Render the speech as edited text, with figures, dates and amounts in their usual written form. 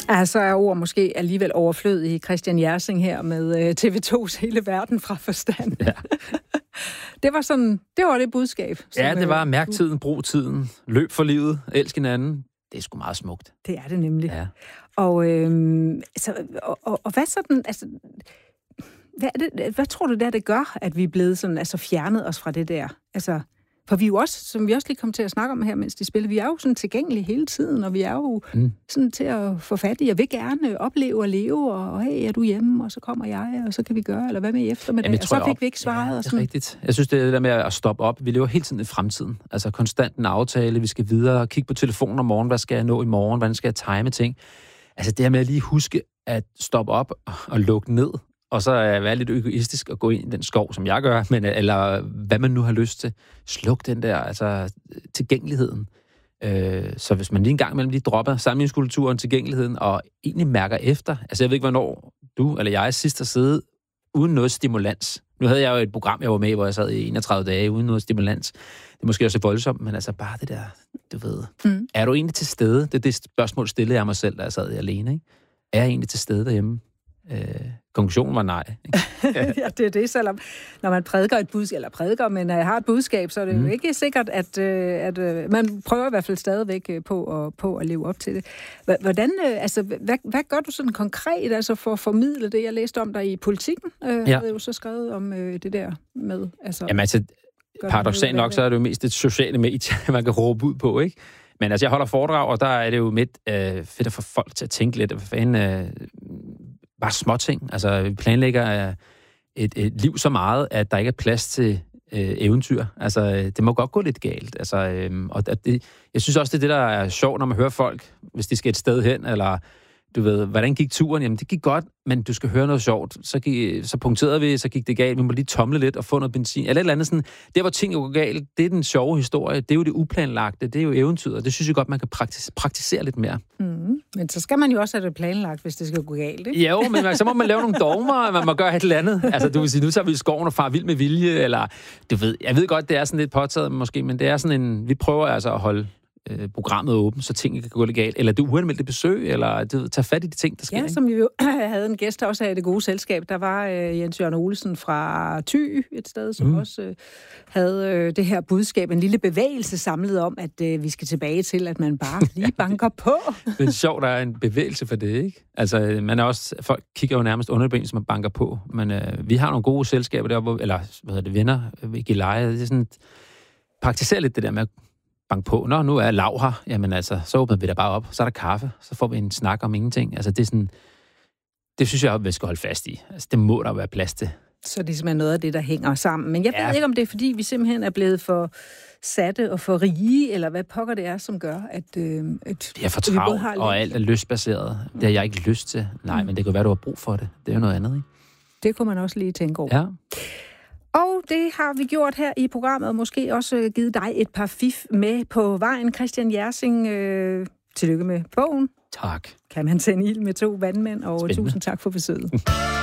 Altså er ord måske alligevel overflødige i Christian Jersing her med TV2's Hele Verden fra Forstand. Ja. Det var det budskab. Ja, det var mærk tiden, brug tiden, løb for livet, elsk hinanden. Det er sgu meget smukt. Det er det nemlig. Ja. Og hvad sådan, altså, hvad tror du det gør, at vi er blevet sådan, altså fjernet os fra det der? Altså, for vi er jo også, som vi også lige kom til at snakke om her, mens de spiller, vi er jo sådan tilgængelige hele tiden, og vi er jo sådan til at få fat i, og vil gerne opleve og leve, og hey, er du hjemme, og så kommer jeg, og så kan vi gøre, eller hvad med i eftermiddag, og så fik vi ikke svaret. Ja, og det er rigtigt. Jeg synes, det er det der med at stoppe op. Vi lever hele tiden i fremtiden. Altså konstant en aftale, vi skal videre, kigge på telefonen om morgenen, hvad skal jeg nå i morgen, hvordan skal jeg time ting. Altså det her med at lige huske at stoppe op og lukke ned, og så være lidt egoistisk og gå ind i den skov, som jeg gør, eller hvad man nu har lyst til. Sluk den der, altså tilgængeligheden. Så hvis man lige en gang imellem lige dropper samlingskulturen, tilgængeligheden, og egentlig mærker efter, altså jeg ved ikke, hvornår du eller jeg sidst har siddet uden noget stimulans. Nu havde jeg jo et program, jeg var med i, hvor jeg sad i 31 dage uden noget stimulans. Det er måske også voldsomt, men altså bare det der, du ved. Er du egentlig til stede? Det er det spørgsmål, stillede jeg mig selv, da jeg sad alene, ikke? Er jeg egentlig til stede derhjemme? Konklusionen var nej. Ja, det er det, selvom når man prædiker et budskab, eller prædiker, men har et budskab, så er det jo ikke sikkert, at man prøver i hvert fald stadigvæk på at leve op til det. Hvordan, altså, hvad gør du sådan konkret altså for at formidle det? Jeg læste om dig i Politikken, havde jo så skrevet om det der med. Altså, jamen altså, paradoksalt nok, så er det jo mest et sociale medie, man kan råbe ud på, ikke? Men altså, jeg holder foredrag, og der er det jo midt fedt at få folk til at tænke lidt, hvad fanden bare småting. Altså, vi planlægger et liv så meget, at der ikke er plads til eventyr. Altså, det må godt gå lidt galt. Altså, og jeg synes også, det er det, der er sjovt, når man hører folk, hvis de skal et sted hen, eller du ved, hvordan gik turen? Jamen, det gik godt, men du skal høre noget sjovt. Så punkterede vi, så gik det galt. Vi må lige tomle lidt og få noget benzin. Eller et eller andet sådan. Der, hvor ting går galt, det er den sjove historie. Det er jo det uplanlagte. Det er jo eventyret. Det synes jeg godt, man kan praktisere lidt mere. Men så skal man jo også have det planlagt, hvis det skal gå galt, ikke? Jo, men så må man lave nogle dogmer, og man må gøre et eller andet. Altså, du vil sige, nu tager vi i skoven og farer vild med vilje, eller du ved, jeg ved godt, det er sådan lidt påtaget måske, men det er sådan en, vi prøver altså at holde programmet åbent, så tingene kan gå legalt, eller du uanmeldte besøg, eller du tager fat i de ting, der sker. Ja, som vi jo havde en gæst også af Det Gode Selskab. Der var Jens Jørgen Olsen fra Thy, et sted, som også havde det her budskab, en lille bevægelse samlet om, at vi skal tilbage til, at man bare lige banker på. Det er sjovt, der er en bevægelse for det, ikke? Altså, man er også, folk kigger jo nærmest underben, som man banker på, men vi har nogle gode selskaber deroppe, eller venner, vi kan lege, det er sådan, praktiserer lidt det der med at bank på. Nå, nu er Lav her. Jamen altså, så åbner vi da bare op. Så er der kaffe. Så får vi en snak om ingenting. Altså, det er sådan, det synes jeg, vi skal holde fast i. Altså, det må der være plads til. Så det er simpelthen noget af det, der hænger sammen. Men jeg ved ikke, om det er, fordi vi simpelthen er blevet for satte og for rige, eller hvad pokker det er, som gør, at det er for travlt, og alt er lystbaseret. Det har jeg ikke lyst til. Nej, men det kan være, du har brug for det. Det er jo noget andet, ikke? Det kunne man også lige tænke over. Ja. Og det har vi gjort her i programmet, og måske også givet dig et par fif med på vejen. Christian Jersing, tillykke med bogen. Tak. Kan man tænde ild med 2 vandmænd, og spændende. Tusind tak for besøget.